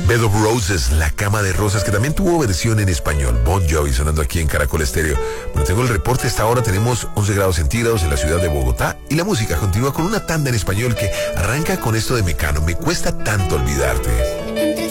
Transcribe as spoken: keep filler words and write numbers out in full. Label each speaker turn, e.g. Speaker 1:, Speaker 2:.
Speaker 1: Bed of Roses, La Cama de Rosas, que también tuvo versión en español. Bon Jovi sonando aquí en Caracol Estéreo. Bueno, tengo el reporte. Hasta ahora tenemos once grados centígrados en la ciudad de Bogotá. Y la música continúa con una tanda en español que arranca con esto de Mecano. Me cuesta tanto olvidarte.